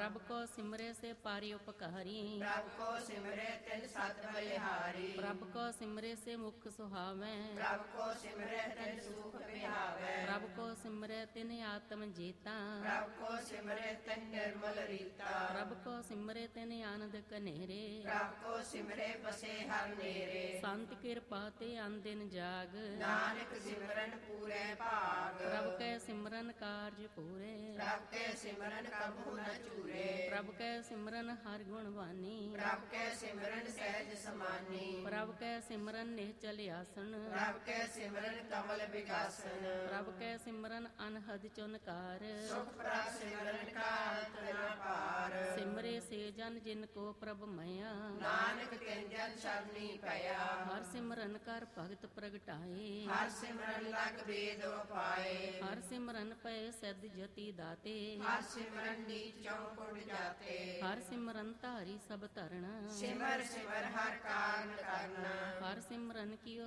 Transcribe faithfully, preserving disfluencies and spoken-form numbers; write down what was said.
ਪ੍ਰਭ ਕੋ ਸਿਮਰੇ ਸੇ ਪਾਰੀ ਉਪਕਾਰੀ ਪ੍ਰਭ ਕੋ ਸਿਮਰੇ ਤਿਨ ਸਤ ਬਲਿਹਾਰੀ ਪ੍ਰਭ ਕੋ ਸਿਮਰੇ ਸੇ ਮੁਖ ਸੁਹਾਵੈ ਪ੍ਰਭ ਕੋ ਸਿਮਰੇ ਤਿਨ ਸੁਖ ਵਿਹਾਵੈ ਪ੍ਰਭ ਕੋ ਸਿਮਰੇ ਤਿਨ ਆਤਮ ਜੀਤਾ ਪ੍ਰਭ ਕੋ ਸਿਮਰੇ ਤਿਨ ਨਿਰਮਲ ਰੀਤਾ ਪ੍ਰਭ ਕੋ ਸਿਮਰੇ ਤਿਨ ਆਨੰਦ ਕਨੇਰੇ ਪ੍ਰਭ ਕੋ ਸਿਮਰੇ ਬਸੇ ਹਰ ਨੇਰੇ ਸੰਤ ਕਿਰਪਾ ਤੇ ਆਨੰਦਿਨ ਜਾਗ ਨਾਨਕ ਸਿਮਰਨ ਪੂਰੇ ਭਾਗ ਪ੍ਰਭ ਕੈ ਸਿਮਰਨ ਕਾਰਜ ਪੂਰੇ ਪ੍ਰਭ ਕੇ ਸਿਮਰਨ ਕਬਹੂ ਨ ਚੂਰੇ ਪ੍ਰਭ ਕੈ ਸਿਮਰਨ ਹਰ ਗੁਣ ਬਾਨੀ ਪ੍ਰਭ ਕੇ ਸਿਮਰਨ ਸਹਿਜ ਸਮਾਨੀ ਪ੍ਰਭ ਕੈ ਸਿਮਰਨ ਨਿਹਚਲ ਆਸਨ ਪ੍ਰਭ ਕੇ ਸਿਮਰਨ ਕਮਲ ਵਿਗਾਸਨ ਪ੍ਰਭ ਕੈ ਸਿਮਰਨ ਅਨਹਦ ਚੁਨਕਾਰ ਸੁਖ ਪ੍ਰਭ ਸਿਮਰਨ ਕਾ ਅੰਤ ਨ ਪਾਰ ਸਿਮਰੇ ਸੇ ਜਨ ਜਿਨ ਕੋ ਪ੍ਰਭ ਮਇਆ ਨਾਨਕ ਤਿਨ ਜਨ ਸਰਨੀ ਪਿਆ ਹਰ ਸਿਮਰਨ ਕਰ ਭਗਤ ਪ੍ਰਗਟਾਏ ਹਰ ਸਿਮਰਨ ਲਗ ਵੇਦ ਉਪਾਏ ਹਰ ਸਿਮਰਨ ਪਏ ਸਿੱਧ ਜਤੀ ਦਾਤੇ ਹਰ ਸਿਮਰਨ ਨੀਚ ਚੌਪੜ ਜਾਤੇ ਹਰ ਸਿਮਰਨ ਧਾਰੀ ਸਭ ਧਰਣਾ ਸਿਮਰ ਸਿਮਰ ਹਰ ਕਾਰਨ ਕਰਨਾ ਹਰ ਸਿਮਰਨ ਕੀਓ